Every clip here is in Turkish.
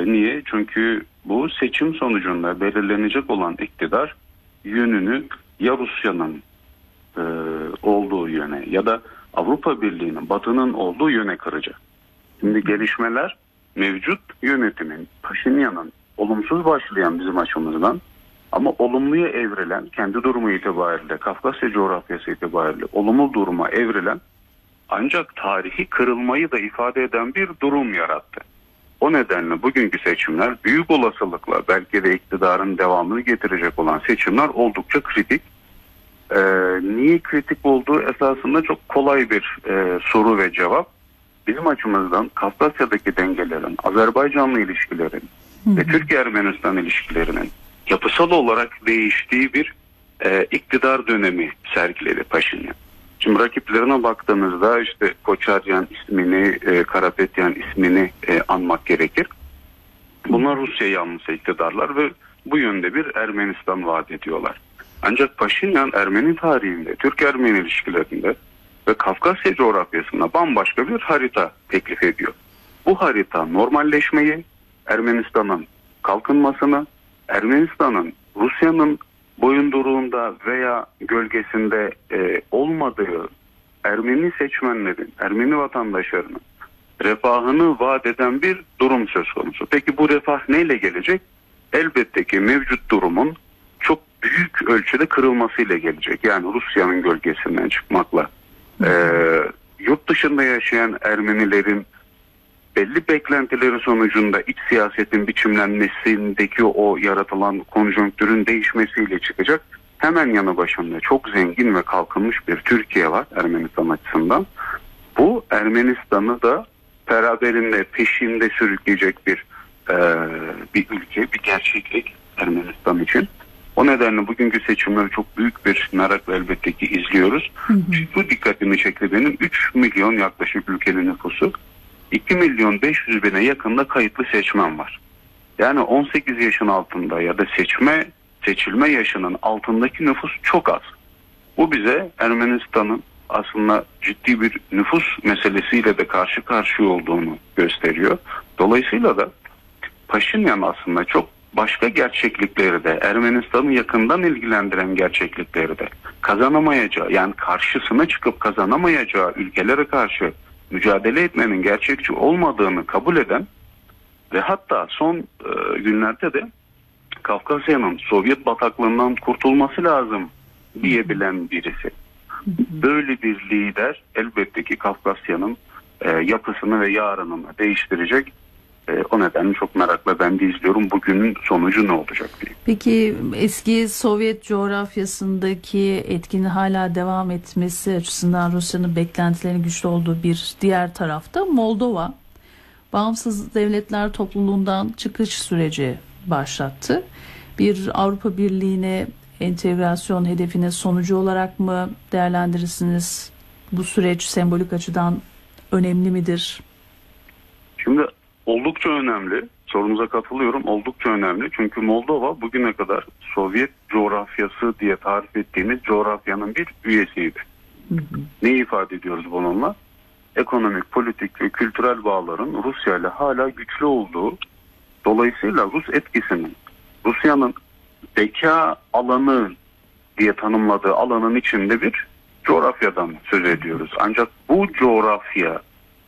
Niye? Çünkü bu seçim sonucunda belirlenecek olan iktidar yönünü ya Rusya'nın olduğu yöne ya da Avrupa Birliği'nin, Batı'nın olduğu yöne kıracak. Şimdi gelişmeler mevcut yönetimin, Paşinyan'ın olumsuz başlayan bizim açımızdan ama olumluya evrilen, kendi durumu itibariyle, Kafkasya coğrafyası itibariyle olumlu duruma evrilen ancak tarihi kırılmayı da ifade eden bir durum yarattı. O nedenle bugünkü seçimler büyük olasılıkla belki de iktidarın devamını getirecek olan seçimler oldukça kritik. Niye kritik olduğu esasında çok kolay bir soru ve cevap. Bizim açımızdan Kafkasya'daki dengelerin, Azerbaycan'la ilişkilerin ve Türkiye-Ermenistan ilişkilerinin yapısal olarak değiştiği bir iktidar dönemi sergiledi Paşinyan. Şimdi rakiplerine baktığımızda işte Koçaryan ismini, Karapetyan ismini anmak gerekir. Bunlar Rusya yanlısı iktidarlar ve bu yönde bir Ermenistan vaat ediyorlar. Ancak Paşinyan Ermeni tarihinde, Türk-Ermeni ilişkilerinde ve Kafkasya coğrafyasında bambaşka bir harita teklif ediyor. Bu harita normalleşmeyi, Ermenistan'ın kalkınmasını, Ermenistan'ın Rusya'nın boyunduruğunda veya gölgesinde olmadığı Ermeni seçmenlerin, Ermeni vatandaşlarının refahını vaat eden bir durum söz konusu. Peki bu refah neyle gelecek? Elbette ki mevcut durumun çok büyük ölçüde kırılmasıyla gelecek. Yani Rusya'nın gölgesinden çıkmakla. Yurt dışında yaşayan Ermenilerin belli beklentileri sonucunda iç siyasetin biçimlenmesindeki o yaratılan konjonktürün değişmesiyle çıkacak. Hemen yanı başında çok zengin ve kalkınmış bir Türkiye var Ermenistan açısından. Bu Ermenistan'ı da beraberinde peşinde sürükleyecek bir ülke, bir gerçeklik Ermenistan için. O nedenle bugünkü seçimleri çok büyük bir merakla elbette ki izliyoruz. Bu dikkatimi çekti benim. 3 milyon yaklaşık ülkenin nüfusu. 2 milyon 500 bine yakında kayıtlı seçmen var. Yani 18 yaşın altında ya da seçilme yaşının altındaki nüfus çok az. Bu bize Ermenistan'ın aslında ciddi bir nüfus meselesiyle de karşı karşıya olduğunu gösteriyor. Dolayısıyla da Paşinyan aslında çok başka gerçeklikleri de, Ermenistan'ı yakından ilgilendiren gerçeklikleri de kazanamayacağı, yani karşısına çıkıp kazanamayacağı ülkelere karşı mücadele etmenin gerçekçi olmadığını kabul eden ve hatta son günlerde de Kafkasya'nın Sovyet bataklığından kurtulması lazım diyebilen birisi. Böyle bir lider elbette ki Kafkasya'nın yapısını ve yarınını değiştirecek. O nedenle çok merakla ben de izliyorum bugünün sonucu ne olacak diye. Peki eski Sovyet coğrafyasındaki etkinin hala devam etmesi açısından Rusya'nın beklentilerinin güçlü olduğu bir diğer tarafta Moldova bağımsız devletler topluluğundan çıkış süreci başlattı. Bir Avrupa Birliği'ne entegrasyon hedefine sonucu olarak mı değerlendirirsiniz? Bu süreç sembolik açıdan önemli midir? Şimdi oldukça önemli. Sorunuza katılıyorum. Oldukça önemli. Çünkü Moldova bugüne kadar Sovyet coğrafyası diye tarif ettiğimiz coğrafyanın bir üyesiydi. Ne ifade ediyoruz bununla? Ekonomik, politik ve kültürel bağların Rusya ile hala güçlü olduğu, dolayısıyla Rus etkisinin, Rusya'nın zeka alanı diye tanımladığı alanın içinde bir coğrafyadan söz ediyoruz. Ancak bu coğrafya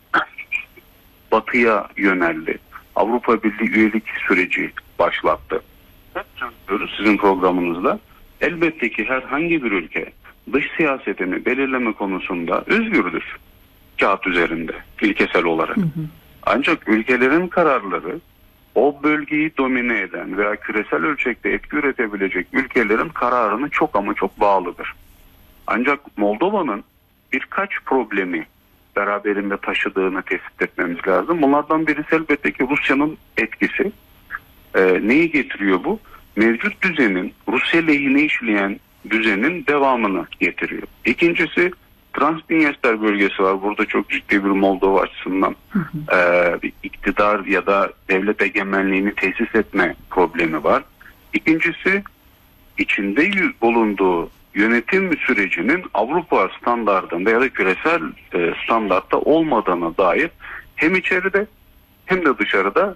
Batı'ya yöneldi. Avrupa Birliği üyelik süreci başlattı. Hep söylüyoruz sizin programınızda. Elbette ki herhangi bir ülke dış siyasetini belirleme konusunda özgürdür. Kağıt üzerinde, ilkesel olarak. Ancak ülkelerin kararları o bölgeyi domine eden veya küresel ölçekte etki üretebilecek ülkelerin kararını çok ama çok bağlıdır. Ancak Moldova'nın birkaç problemi beraberinde taşıdığını tespit etmemiz lazım. Bunlardan birisi elbette ki Rusya'nın etkisi. Neyi getiriyor bu? Mevcut düzenin, Rusya lehine işleyen düzenin devamını getiriyor. İkincisi Transdniester bölgesi var. Burada çok ciddi bir Moldova açısından bir iktidar ya da devlet egemenliğini tesis etme problemi var. İkincisi içinde bulunduğu yönetim sürecinin Avrupa standardında ya da küresel standartta olmadığına dair hem içeride hem de dışarıda